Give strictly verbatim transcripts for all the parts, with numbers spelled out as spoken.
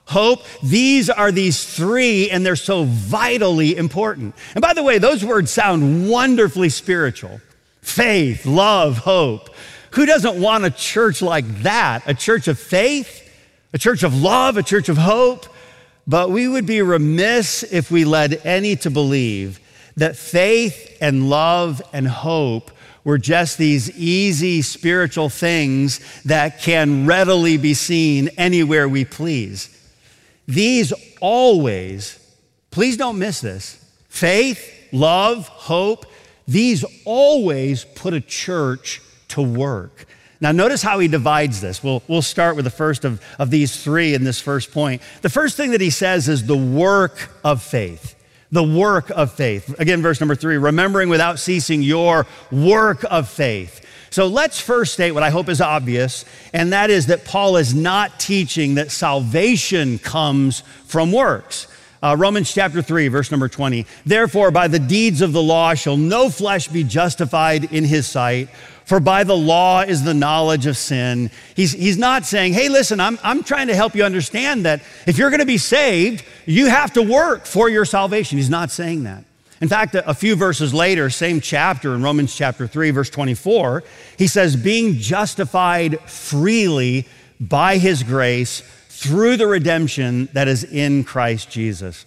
hope. These are these three, and they're so vitally important. And by the way, those words sound wonderfully spiritual. Faith, love, hope. Who doesn't want a church like that? A church of faith, a church of love, a church of hope? But we would be remiss if we led any to believe that faith and love and hope were just these easy spiritual things that can readily be seen anywhere we please. These always, please don't miss this, faith, love, hope, these always put a church to work. Now notice how he divides this. We'll, we'll start with the first of, of these three in this first point. The first thing that he says is the work of faith. The work of faith. Again, verse number three, remembering without ceasing your work of faith. So let's first state what I hope is obvious, and that is that Paul is not teaching that salvation comes from works. Uh, Romans chapter three, verse number twenty, therefore by the deeds of the law shall no flesh be justified in his sight, for by the law is the knowledge of sin. He's, he's not saying, hey, listen, I'm, I'm trying to help you understand that if you're gonna be saved, you have to work for your salvation. He's not saying that. In fact, a, a few verses later, same chapter in Romans chapter three, verse twenty-four, he says, being justified freely by his grace through the redemption that is in Christ Jesus.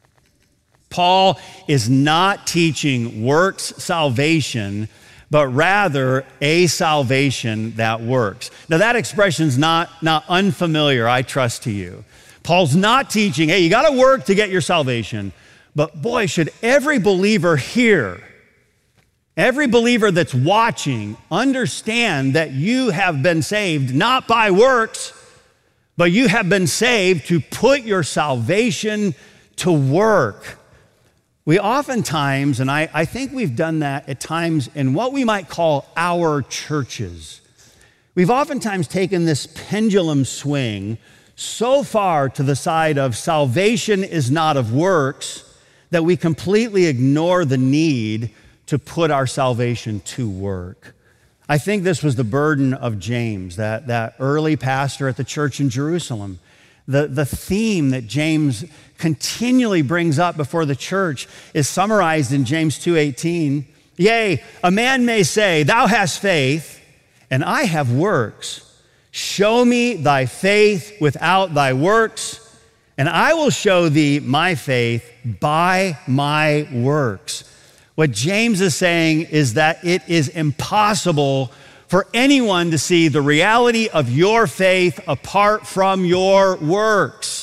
Paul is not teaching works salvation, but rather a salvation that works. Now that expression's not, not unfamiliar, I trust to you. Paul's not teaching, hey, you gotta work to get your salvation, but boy, should every believer here, every believer that's watching, understand that you have been saved not by works, but you have been saved to put your salvation to work. We oftentimes, and I, I think we've done that at times in what we might call our churches, we've oftentimes taken this pendulum swing so far to the side of salvation is not of works that we completely ignore the need to put our salvation to work. I think this was the burden of James, that, that early pastor at the church in Jerusalem. The, the theme that James continually brings up before the church is summarized in James two eighteen. Yea, a man may say, thou hast faith, and I have works. Show me thy faith without thy works, and I will show thee my faith by my works. What James is saying is that it is impossible for anyone to see the reality of your faith apart from your works.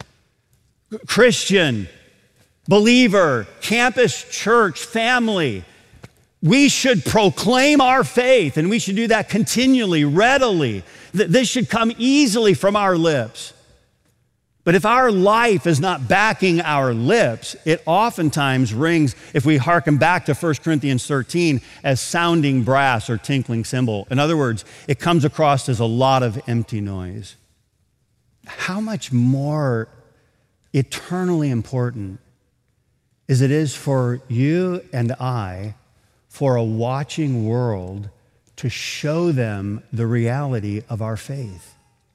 Christian, believer, campus, church, family, we should proclaim our faith, and we should do that continually, readily. This should come easily from our lips. But if our life is not backing our lips, it oftentimes rings, if we hearken back to First Corinthians thirteen, as sounding brass or tinkling cymbal. In other words, it comes across as a lot of empty noise. How much more eternally important is it is for you and I, for a watching world, to show them the reality of our faith.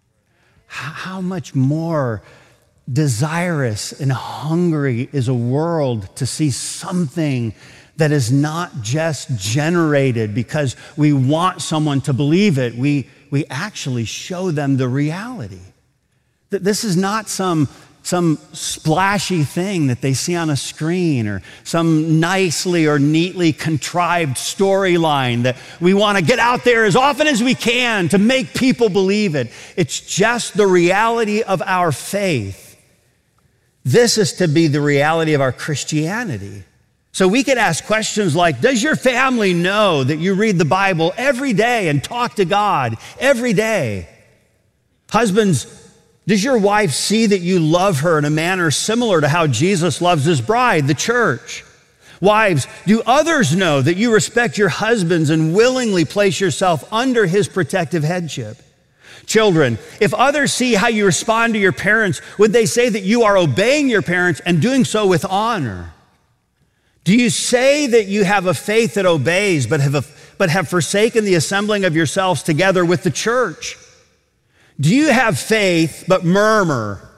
How much more desirous and hungry is a world to see something that is not just generated because we want someone to believe it. We, we actually show them the reality. That this is not some, some splashy thing that they see on a screen or some nicely or neatly contrived storyline that we want to get out there as often as we can to make people believe it. It's just the reality of our faith. This is to be the reality of our Christianity. So we could ask questions like, does your family know that you read the Bible every day and talk to God every day? Husbands, does your wife see that you love her in a manner similar to how Jesus loves his bride, the church? Wives, do others know that you respect your husbands and willingly place yourself under his protective headship? Children, if others see how you respond to your parents, would they say that you are obeying your parents and doing so with honor? Do you say that you have a faith that obeys, but have, a, but have forsaken the assembling of yourselves together with the church? Do you have faith but murmur?